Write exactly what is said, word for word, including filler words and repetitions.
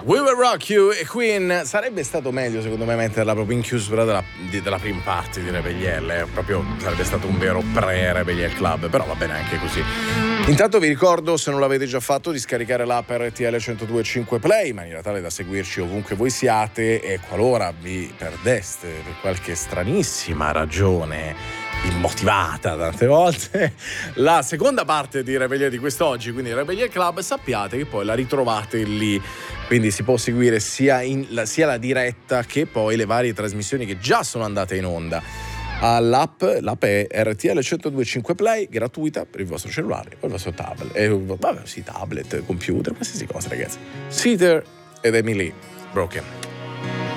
We Will Rock You e Queen. Sarebbe stato meglio secondo me metterla proprio in chiusura della, di, della prima parte di Rebellielle, proprio sarebbe stato un vero pre-Rebellielle Club, però va bene anche così. Intanto vi ricordo, se non l'avete già fatto, di scaricare l'app R T L centodue e cinque Play in maniera tale da seguirci ovunque voi siate, e qualora vi perdeste per qualche stranissima ragione immotivata tante volte la seconda parte di Rebellione di quest'oggi, quindi Rebellione Club, sappiate che poi la ritrovate lì, quindi si può seguire sia, in, la, sia la diretta che poi le varie trasmissioni che già sono andate in onda all'app. L'app è R T L centodue e cinque Play, gratuita per il vostro cellulare o il vostro tablet, eh, vabbè, sì, tablet, computer, qualsiasi cosa, ragazzi. Seether ed Emily Broken.